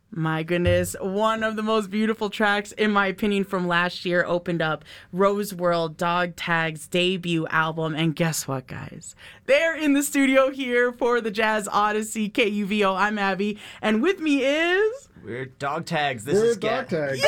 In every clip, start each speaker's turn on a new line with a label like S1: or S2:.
S1: My goodness, one of the most beautiful tracks, in my opinion, from last year opened up Rose World, Dog Tag's debut album. And guess what, guys? They're in the studio here for the Jazz Odyssey KUVO. I'm Abby, and with me is...
S2: We're Dog Tags. This is
S3: Dog Tags.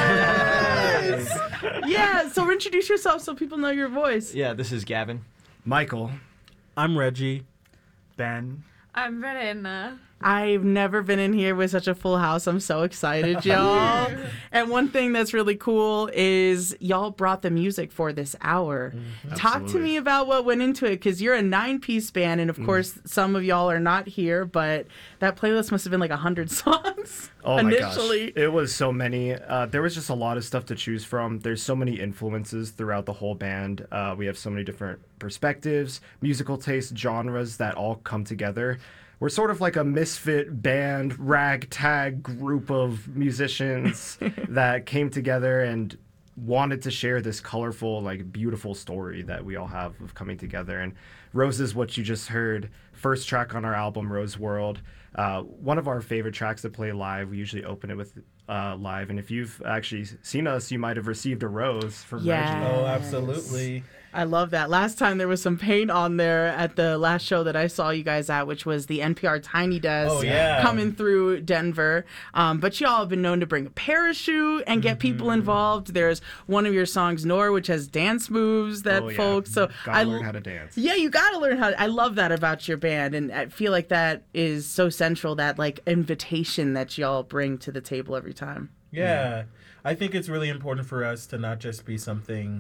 S1: Yes! Yeah, so introduce yourself so people know your voice.
S2: Yeah, this is Gavin.
S3: Michael.
S4: I'm Reggie.
S5: Ben.
S6: I'm Verena.
S1: I've never been in here with such a full house. I'm so excited, y'all. And one thing that's really cool is y'all brought the music for this hour. Talk to me about what went into it, because you're a 9-piece band, and of course, some of y'all are not here, but that playlist must have been like 100 songs initially.
S3: My gosh. It was so many. There was just a lot of stuff to choose from. There's so many influences throughout the whole band. We have so many different perspectives, musical tastes, genres that all come together. We're sort of like a misfit band, ragtag group of musicians that came together and wanted to share this colorful, like beautiful story that we all have of coming together. And Rose is what you just heard, first track on our album, Rose World. One of our favorite tracks to play live. We usually open it with live. And if you've actually seen us, you might have received a rose from Reggie.
S4: Oh, absolutely.
S1: I love that. Last time there was some paint on there at the last show that I saw you guys at, which was the NPR Tiny Desk coming through Denver. But y'all have been known to bring a parachute and get people involved. There's one of your songs, Nor, which has dance moves that folks. So
S3: gotta learn how to dance.
S1: Yeah, you gotta learn how to. I love that about your band, and I feel like that is so central. That like invitation that y'all bring to the table every time.
S4: Yeah. I think it's really important for us to not just be something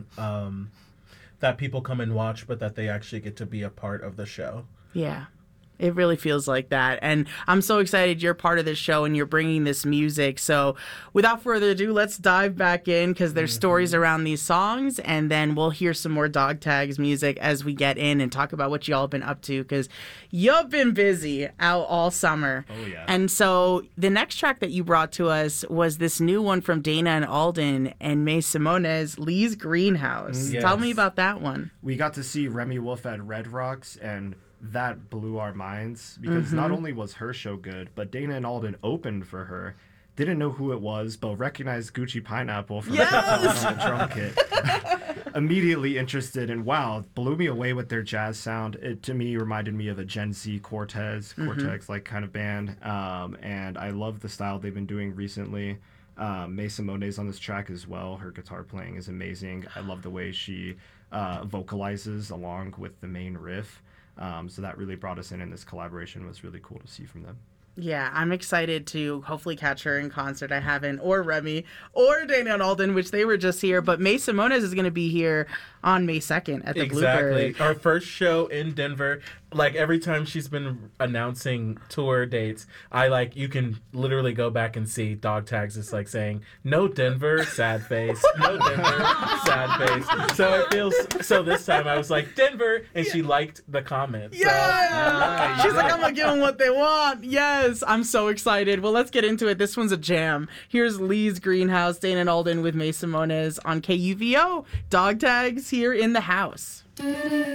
S4: that people come and watch, but that they actually get to be a part of the show.
S1: Yeah, it really feels like that. And I'm so excited you're part of this show and you're bringing this music. So without further ado, let's dive back in, because there's stories around these songs, and then we'll hear some more Dog Tags music as we get in and talk about what y'all have been up to, because you've been busy out all summer.
S3: Oh, yeah.
S1: And so the next track that you brought to us was this new one from Dana and Alden and May Simones, Lee's Greenhouse.
S4: Yes.
S1: Tell me about that one.
S3: We got to see Remy Wolf at Red Rocks, and that blew our minds, because not only was her show good, but Dana and Alden opened for her. Didn't know who it was, but recognized Gucci Pineapple from the drum kit. Immediately interested, and wow, blew me away with their jazz sound. It to me reminded me of a Gen Z Cortez like kind of band, and I love the style they've been doing recently. May Simones on this track as well. Her guitar playing is amazing. I love the way she vocalizes along with the main riff. So that really brought us in, and this collaboration was really cool to see from them.
S1: Yeah, I'm excited to hopefully catch her in concert. I haven't, or Remy, or Dana and Alden, which they were just here. But May Simones is going to be here on May 2nd at the Bluebird.
S4: Our first show in Denver. Like, every time she's been announcing tour dates, you can literally go back and see Dog Tags is like saying, "No Denver, sad face. No Denver, sad face." So it feels, so this time I was like, "Denver," and she liked the comment.
S1: Yeah! She's like, I'm going to give them what they want. Yes, I'm so excited. Well, let's get into it. This one's a jam. Here's Lee's Greenhouse, Dana and Alden with May Simones on KUVO. Dog Tags here in the house.